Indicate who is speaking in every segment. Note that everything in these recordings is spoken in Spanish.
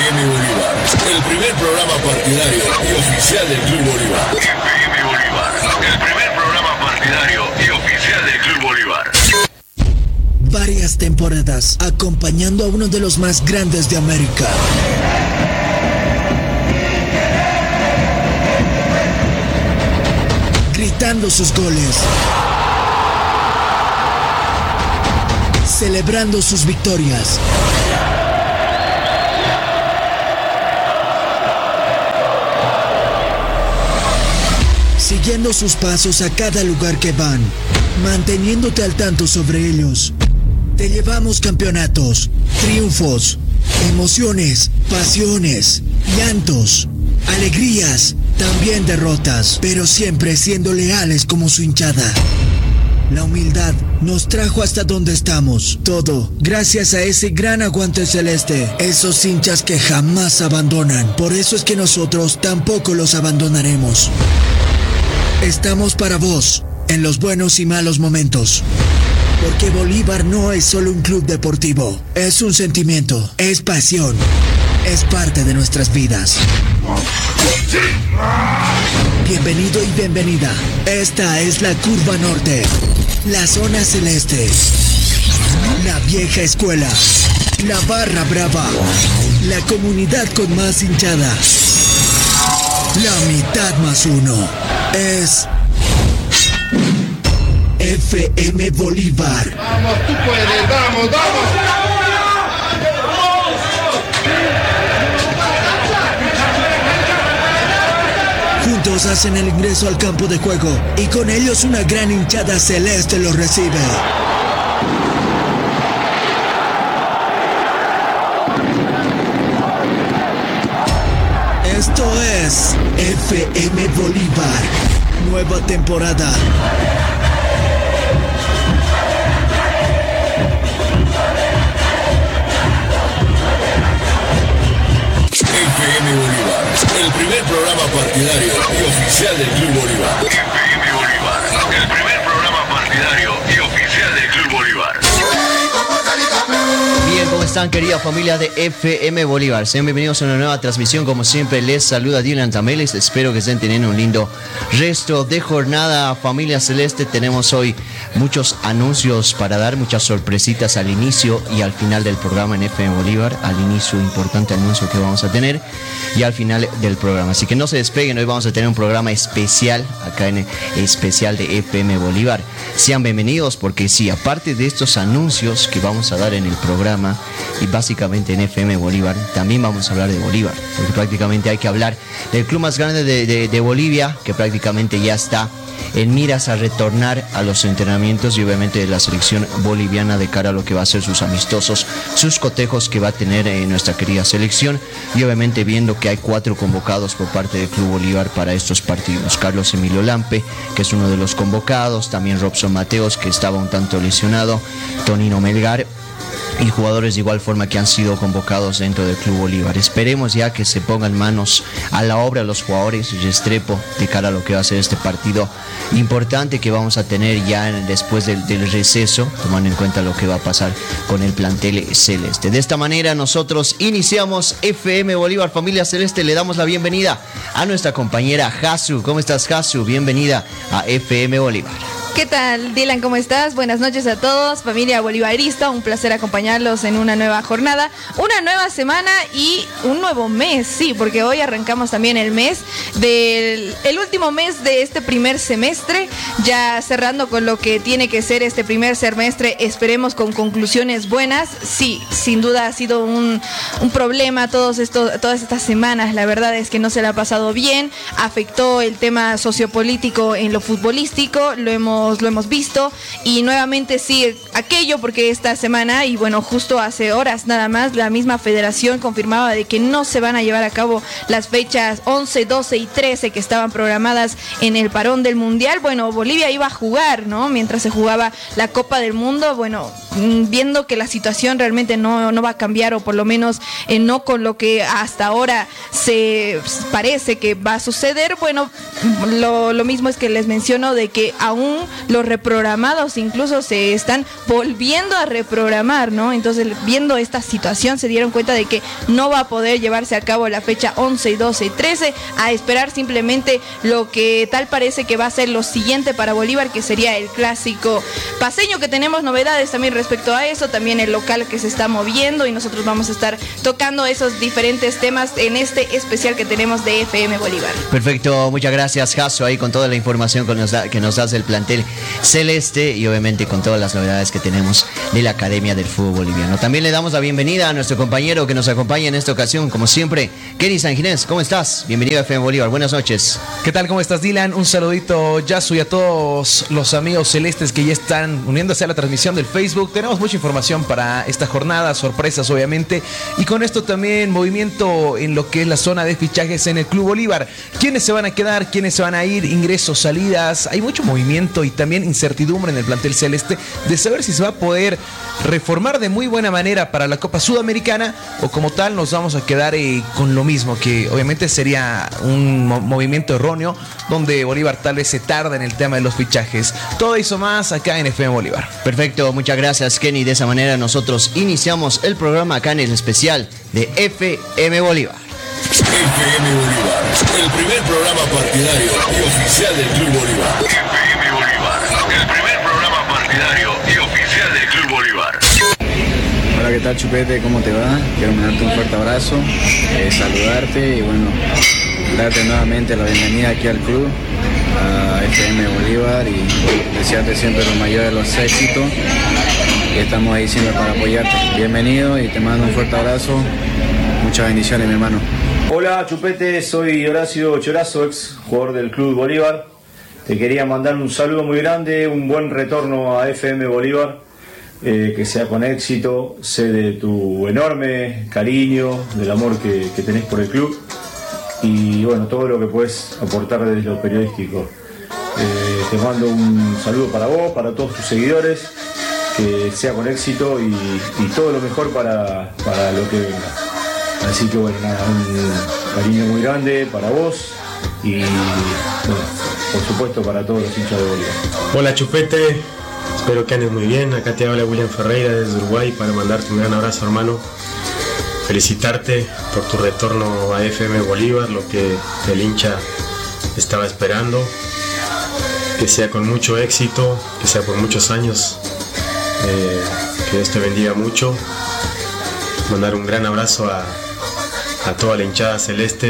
Speaker 1: FM Bolívar, el primer programa partidario y oficial del Club Bolívar. FM Bolívar, el primer programa partidario y oficial del Club Bolívar.
Speaker 2: Varias temporadas acompañando a uno de los más grandes de América. Gritando sus goles. Celebrando sus victorias. Siguiendo sus pasos a cada lugar que van, manteniéndote al tanto sobre ellos. Te llevamos campeonatos, triunfos, emociones, pasiones, llantos, alegrías, también derrotas, pero siempre siendo leales como su hinchada. La humildad nos trajo hasta donde estamos. Todo gracias a ese gran aguante celeste. Esos hinchas que jamás abandonan. Por eso es que nosotros tampoco los abandonaremos. Estamos para vos, en los buenos y malos momentos. Porque Bolívar no es solo un club deportivo. Es un sentimiento, es pasión, es parte de nuestras vidas. Bienvenido y bienvenida. Esta es la Curva Norte, la Zona Celeste, la vieja escuela, la Barra Brava, la comunidad con más hinchada, la mitad más uno. Es FM Bolívar.
Speaker 3: Vamos, tú puedes, vamos, vamos.
Speaker 2: Juntos hacen el ingreso al campo de juego y con ellos una gran hinchada celeste los recibe. Esto es FM Bolívar, nueva temporada.
Speaker 1: FM Bolívar, el primer programa partidario y oficial del Club Bolívar. FM Bolívar, el primer programa partidario y oficial del Club Bolívar.
Speaker 4: Bien, ¿cómo están, querida familia de FM Bolívar? Sean bienvenidos a una nueva transmisión. Como siempre, les saluda Dylan Tameles. Espero que estén teniendo un lindo resto de jornada, familia celeste. Tenemos hoy muchos anuncios para dar, muchas sorpresitas al inicio y al final del programa en FM Bolívar. Al inicio, importante anuncio que vamos a tener, y al final del programa. Así que no se despeguen, hoy vamos a tener un programa especial acá en el especial de FM Bolívar. Sean bienvenidos, porque sí, aparte de estos anuncios que vamos a dar en el programa y básicamente en FM Bolívar, también vamos a hablar de Bolívar, porque prácticamente hay que hablar del club más grande de Bolivia, que prácticamente ya está en miras a retornar a los entrenamientos, y obviamente de la selección boliviana de cara a lo que va a ser sus amistosos, sus cotejos que va a tener nuestra querida selección, y obviamente viendo que hay 4 convocados por parte del Club Bolívar para estos partidos. Carlos Emilio Lampe, que es uno de los convocados, también Robson Mateos, que estaba un tanto lesionado, Tonino Melgar, y jugadores de igual forma que han sido convocados dentro del Club Bolívar. Esperemos ya que se pongan manos a la obra los jugadores Restrepo de cara a lo que va a ser este partido importante que vamos a tener ya después del receso, tomando en cuenta lo que va a pasar con el plantel celeste. De esta manera nosotros iniciamos FM Bolívar, familia celeste. Le damos la bienvenida a nuestra compañera Jasu. ¿Cómo estás, Jasu? Bienvenida a FM Bolívar.
Speaker 5: ¿Qué tal, Dylan? ¿Cómo estás? Buenas noches a todos, familia bolivarista. Un placer acompañarlos en una nueva jornada, una nueva semana y un nuevo mes, sí, porque hoy arrancamos también el último mes de este primer semestre, ya cerrando con lo que tiene que ser este primer semestre, esperemos con conclusiones buenas. Sí, sin duda ha sido un problema todas estas semanas, la verdad es que no se la ha pasado bien, afectó el tema sociopolítico en lo futbolístico, lo hemos visto, y nuevamente sigue aquello, porque esta semana, y bueno, justo hace horas nada más, la misma federación confirmaba de que no se van a llevar a cabo las fechas 11, 12 y 13 que estaban programadas en el parón del Mundial. Bueno, Bolivia iba a jugar, ¿no? Mientras se jugaba la Copa del Mundo, bueno, viendo que la situación realmente no va a cambiar, o por lo menos no con lo que hasta ahora se parece que va a suceder. Bueno, lo mismo es que les menciono de que aún los reprogramados incluso se están volviendo a reprogramar, ¿no? Entonces, viendo esta situación, se dieron cuenta de que no va a poder llevarse a cabo la fecha 11, 12 y 13, a esperar simplemente lo que tal parece que va a ser lo siguiente para Bolívar, que sería el clásico paceño, que tenemos novedades también respecto a eso, también el local que se está moviendo, y nosotros vamos a estar tocando esos diferentes temas en este especial que tenemos de FM Bolívar.
Speaker 4: Perfecto, muchas gracias, Jaso, ahí con toda la información que nos das del plantel celeste y obviamente con todas las novedades que tenemos de la Academia del Fútbol Boliviano. También le damos la bienvenida a nuestro compañero que nos acompaña en esta ocasión, como siempre, Kenny San Ginés. ¿Cómo estás? Bienvenido a FM Bolívar, buenas noches.
Speaker 6: ¿Qué tal? ¿Cómo estás, Dylan? Un saludito, Yasu, y a todos los amigos celestes que ya están uniéndose a la transmisión del Facebook. Tenemos mucha información para esta jornada, sorpresas obviamente, y con esto también movimiento en lo que es la zona de fichajes en el Club Bolívar. ¿Quiénes se van a quedar? ¿Quiénes se van a ir? Ingresos, salidas. Hay mucho movimiento y también incertidumbre en el plantel celeste de saber si se va a poder reformar de muy buena manera para la Copa Sudamericana o como tal nos vamos a quedar con lo mismo, que obviamente sería un movimiento erróneo donde Bolívar tal vez se tarda en el tema de los fichajes. Todo eso más acá en FM Bolívar.
Speaker 4: Perfecto, muchas gracias, Kenny. De esa manera nosotros iniciamos el programa acá en el especial de FM Bolívar.
Speaker 1: FM Bolívar, el primer programa partidario y oficial del Club Bolívar. FM Bolívar, el primer programa partidario y oficial del Club Bolívar.
Speaker 7: Hola, ¿qué tal, Chupete? ¿Cómo te va? Quiero mandarte un fuerte abrazo, saludarte y bueno, darte nuevamente la bienvenida aquí al club, a FM Bolívar, y desearte siempre lo mayor de los éxitos. Y estamos ahí siempre para apoyarte. Bienvenido y te mando un fuerte abrazo. Muchas bendiciones, mi hermano.
Speaker 8: Hola, Chupete, soy Horacio Chorazo, ex jugador del Club Bolívar. Te quería mandar un saludo muy grande, un buen retorno a FM Bolívar, que sea con éxito. Sé de tu enorme cariño, del amor que tenés por el club y bueno, todo lo que puedes aportar desde lo periodístico. Te mando un saludo para vos, para todos tus seguidores, que sea con éxito y todo lo mejor para lo que venga. Así que bueno, nada, un cariño muy grande para vos y bueno, por supuesto para todos los hinchas de Bolívar.
Speaker 9: Hola, Chupete, espero que andes muy bien. Acá te habla William Ferreira desde Uruguay para mandarte un gran abrazo, hermano. Felicitarte por tu retorno a FM Bolívar, lo que el hincha estaba esperando. Que sea con mucho éxito, que sea por muchos años, que Dios te bendiga mucho. Mandar un gran abrazo a toda la hinchada celeste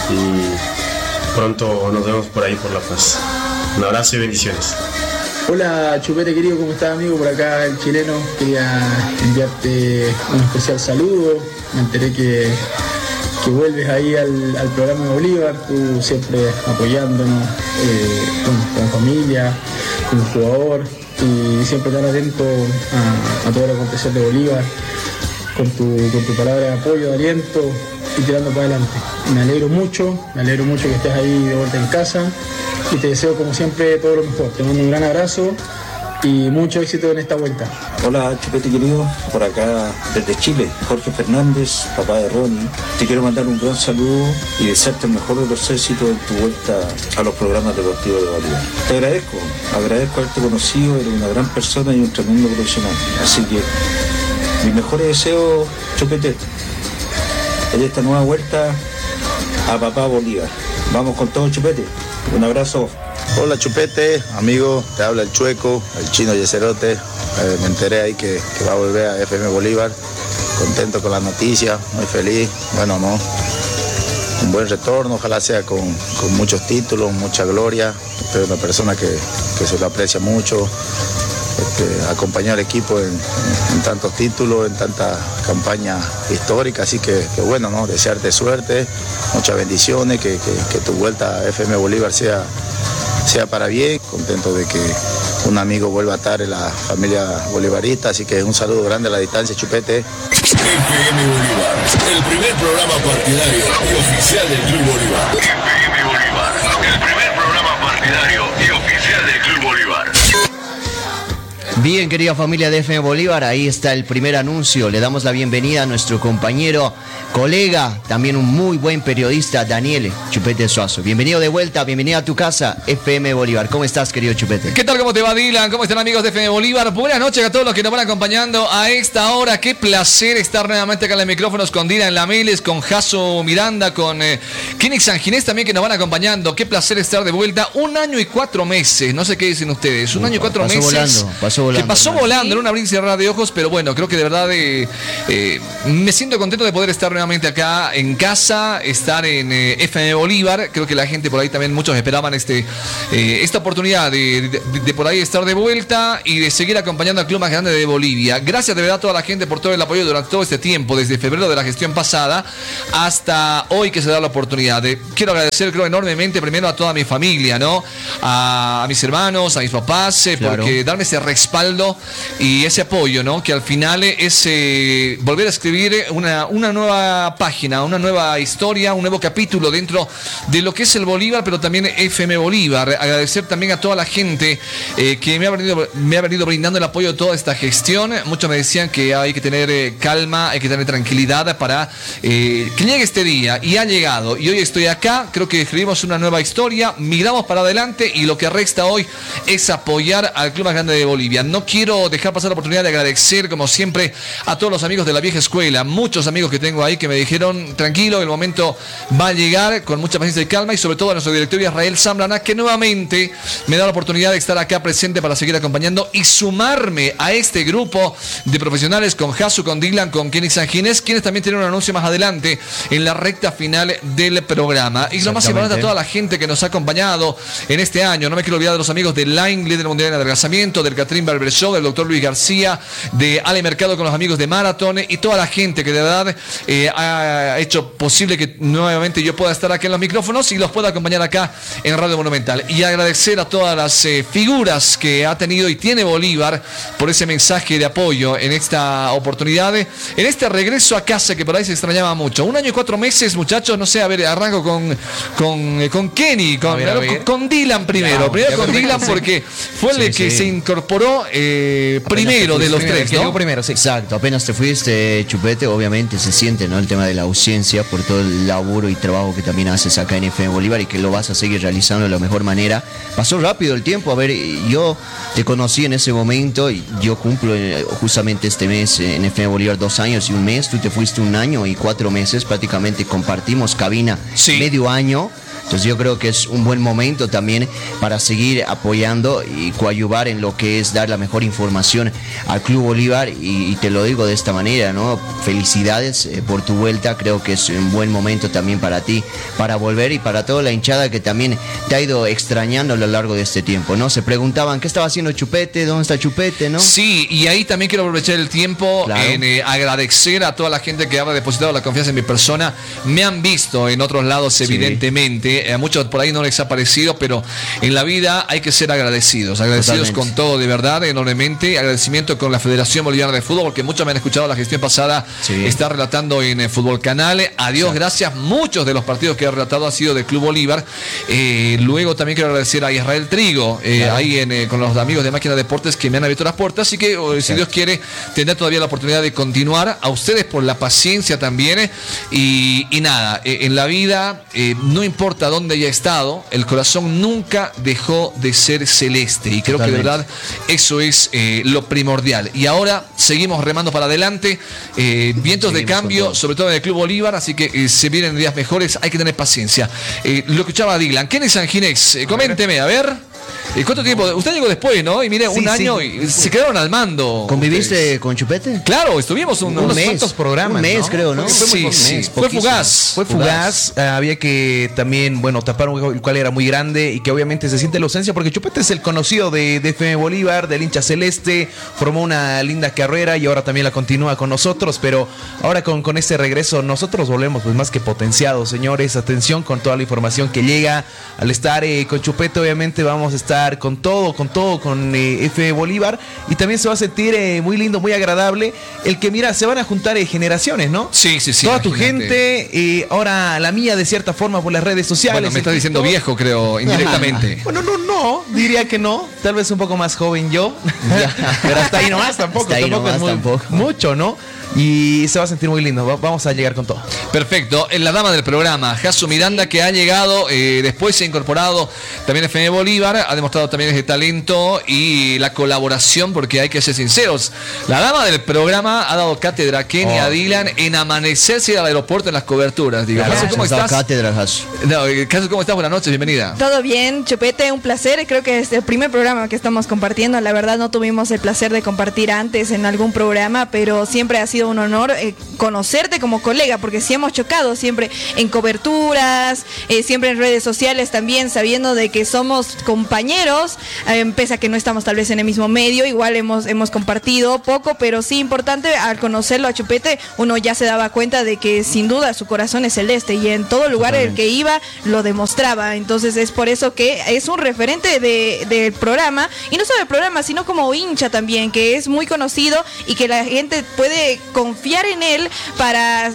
Speaker 9: y pronto nos vemos por ahí por La Paz. Un abrazo y bendiciones.
Speaker 10: Hola, Chupete querido, ¿cómo estás, amigo? Por acá el chileno. Quería enviarte un especial saludo. Me enteré que vuelves ahí al programa de Bolívar, tú siempre apoyándonos con la familia, como jugador, y siempre tan atento a todo lo que acontece de Bolívar, con tu palabra de apoyo, de aliento y tirando para adelante. Me alegro mucho que estés ahí de vuelta en casa y te deseo como siempre todo lo mejor. Te mando un gran abrazo y mucho éxito en esta vuelta.
Speaker 11: Hola, Chupete querido, por acá desde Chile, Jorge Fernández, papá de Ronnie. Te quiero mandar un gran saludo y desearte el mejor de los éxitos en tu vuelta a los programas deportivos de Bolívar. Te agradezco haberte conocido, eres una gran persona y un tremendo profesional. Así que mis mejores deseos, Chupete, en esta nueva vuelta a papá Bolívar. Vamos con todo, Chupete. Un abrazo.
Speaker 12: Hola, Chupete, amigo, te habla el Chueco, el Chino Yeserote. Me enteré ahí que va a volver a FM Bolívar. Contento con la noticia, muy feliz. Bueno, no, un buen retorno, ojalá sea con muchos títulos, mucha gloria. Usted es una persona que se lo aprecia mucho. Acompañó al equipo en tantos títulos, en tanta campaña histórica, así que bueno, ¿no? Desearte suerte, muchas bendiciones, que tu vuelta a FM Bolívar sea para bien. Contento de que un amigo vuelva a estar en la familia bolivarista, así que un saludo grande a la distancia, Chupete.
Speaker 1: FM Bolívar, el primer programa partidario y oficial del Club Bolívar. FM Bolívar, el primer programa partidario y oficial del Club Bolívar.
Speaker 4: Bien, querida familia de FM Bolívar, ahí está el primer anuncio. Le damos la bienvenida a nuestro compañero, colega, también un muy buen periodista, Daniel Chupete Suazo. Bienvenido de vuelta, bienvenido a tu casa, FM Bolívar. ¿Cómo estás, querido Chupete?
Speaker 13: ¿Qué tal? ¿Cómo te va, Dylan? ¿Cómo están, amigos de FM Bolívar? Buenas noches a todos los que nos van acompañando a esta hora. Qué placer estar nuevamente acá en los micrófonos con Dylan Lameles, con Jaso Miranda, con Kenny Sanginés también, que nos van acompañando. Qué placer estar de vuelta. 1 año y 4 meses. No sé qué dicen ustedes. 1 año y 4 meses.
Speaker 4: Pasó volando.
Speaker 13: Que pasó volando en un abrir y cerrar de ojos, pero bueno, creo que de verdad me siento contento de poder estar nuevamente acá en casa, estar en FM Bolívar. Creo que la gente por ahí también, muchos esperaban esta oportunidad de por ahí estar de vuelta y de seguir acompañando al club más grande de Bolivia. Gracias de verdad a toda la gente por todo el apoyo durante todo este tiempo, desde febrero de la gestión pasada hasta hoy que se da la oportunidad. Quiero agradecer, creo, enormemente primero a toda mi familia, ¿no? A mis hermanos, a mis papás,
Speaker 4: Claro.
Speaker 13: porque darme ese respaldo y ese apoyo, ¿no? Que al final es volver a escribir una nueva página, una nueva historia, un nuevo capítulo dentro de lo que es el Bolívar, pero también FM Bolívar. Agradecer también a toda la gente que me ha venido brindando el apoyo de toda esta gestión. Muchos me decían que hay que tener calma, hay que tener tranquilidad para que llegue este día, y ha llegado. Y hoy estoy acá, creo que escribimos una nueva historia, miramos para adelante y lo que resta hoy es apoyar al club más grande de Bolivia. No quiero dejar pasar la oportunidad de agradecer, como siempre, a todos los amigos de la vieja escuela, muchos amigos que tengo ahí que me dijeron, tranquilo, el momento va a llegar, con mucha paciencia y calma, y sobre todo a nuestro director Israel Zambrana, que nuevamente me da la oportunidad de estar acá presente para seguir acompañando y sumarme a este grupo de profesionales con Jasu, con Dylan, con Kenny Sanginés, quienes también tienen un anuncio más adelante en la recta final del programa. Y lo más importante, a toda la gente que nos ha acompañado en este año. No me quiero olvidar de los amigos de Line, líder mundial en adelgazamiento, del Catrín Barber Show, del doctor Luis García, de Ale Mercado con los amigos de Marathon, y toda la gente que de verdad ha hecho posible que nuevamente yo pueda estar aquí en los micrófonos y los pueda acompañar acá en Radio Monumental. Y agradecer a todas las figuras que ha tenido y tiene Bolívar por ese mensaje de apoyo en esta oportunidad, en este regreso a casa que por ahí se extrañaba mucho. 1 año y 4 meses, muchachos. No sé, a ver, arranco con Kenny, con Dylan primero. Primero con Dylan, porque fue el que se incorporó primero de los tres, ¿no?
Speaker 4: Primero, sí. Exacto, apenas te fuiste, Chupete, obviamente se siente, ¿no? El tema de la ausencia por todo el laburo y trabajo que también haces acá en FM Bolívar, y que lo vas a seguir realizando de la mejor manera. Pasó rápido el tiempo. A ver, yo te conocí en ese momento, y yo cumplo justamente este mes en FM Bolívar 2 años y 1 mes. Tú te fuiste 1 año y 4 meses, prácticamente compartimos cabina medio año. Entonces yo creo que es un buen momento también para seguir apoyando y coadyuvar en lo que es dar la mejor información al Club Bolívar, y te lo digo de esta manera, ¿no? Felicidades por tu vuelta. Creo que es un buen momento también para ti, para volver, y para toda la hinchada que también te ha ido extrañando a lo largo de este tiempo, ¿no? Se preguntaban, ¿qué estaba haciendo Chupete? ¿Dónde está Chupete? ¿No?
Speaker 13: Sí, y ahí también quiero aprovechar el tiempo en agradecer a toda la gente que ha depositado la confianza en mi persona. Me han visto en otros lados, evidentemente. A muchos por ahí no les ha parecido, pero en la vida hay que ser agradecidos. Agradecidos con todo, de verdad, enormemente. Agradecimiento con la Federación Boliviana de Fútbol, porque muchos me han escuchado la gestión pasada estar relatando en Fútbol Canal. Adiós, gracias. Muchos de los partidos que he relatado han sido del Club Bolívar. Luego también quiero agradecer a Israel Trigo, ahí con los amigos de Máquina Deportes, que me han abierto las puertas. Así que, si Dios quiere, tendré todavía la oportunidad de continuar. A ustedes por la paciencia también. Y nada, en la vida, no importa dónde haya estado, el corazón nunca dejó de ser celeste, y creo que de verdad eso es lo primordial. Y ahora seguimos remando para adelante, vientos de cambio, sobre todo en el Club Bolívar, así que se vienen días mejores, hay que tener paciencia. Lo escuchaba Dylan. Kenny Sanginés, coménteme, a ver. ¿Cuánto tiempo? Usted llegó después, ¿no? Y mire, 1 año y se quedaron al mando.
Speaker 4: ¿Conviviste con Chupete?
Speaker 13: Claro, estuvimos unos
Speaker 6: cuantos programas.
Speaker 4: Un mes, ¿no? Creo, ¿no?
Speaker 13: Fue fugaz.
Speaker 6: Fue fugaz. Había que también, tapar un hueco, el cual era muy grande, y que obviamente se siente la ausencia, porque Chupete es el conocido de FM Bolívar, del hincha celeste, formó una linda carrera y ahora también la continúa con nosotros, pero ahora con este regreso nosotros volvemos pues más que potenciados, señores. Atención con toda la información que llega. Al estar con Chupete, obviamente vamos a estar llegar con todo, con FM Bolívar, y también se va a sentir muy lindo, muy agradable, el que mira, se van a juntar generaciones, ¿no?
Speaker 13: Sí.
Speaker 6: Toda tu gente, ahora la mía de cierta forma por las redes sociales.
Speaker 13: Bueno, me estás diciendo viejo, creo, indirectamente.
Speaker 6: Bueno, no, diría que no, tal vez un poco más joven yo, pero hasta ahí nomás tampoco es mucho, ¿no? Y se va a sentir muy lindo, vamos a llegar con todo.
Speaker 13: Perfecto, en la dama del programa, Jasu Miranda, que ha llegado, después se ha incorporado también a FM Bolívar, ha demostrado también ese talento y la colaboración, porque hay que ser sinceros, la dama del programa ha dado cátedra a Kenny, a Dylan, en amanecerse al aeropuerto en las coberturas. Digo, Jasu, ¿cómo estás?
Speaker 4: Cátedra, Jasu.
Speaker 13: No, Jasu, ¿cómo estás? Buenas noches, bienvenida.
Speaker 5: Todo bien, Chupete, un placer. Creo que es el primer programa que estamos compartiendo. La verdad no tuvimos el placer de compartir antes en algún programa, pero siempre ha sido un honor conocerte como colega, porque sí hemos chocado siempre en coberturas, siempre en redes sociales también, sabiendo de que somos compañeros, pese a que no estamos tal vez en el mismo medio, igual hemos compartido poco, pero sí importante, al conocerlo a Chupete, uno ya se daba cuenta de que sin duda su corazón es celeste y en todo lugar en el que iba lo demostraba. Entonces es por eso que es un referente del programa, y no solo del programa, sino como hincha también, que es muy conocido y que la gente puede confiar en él para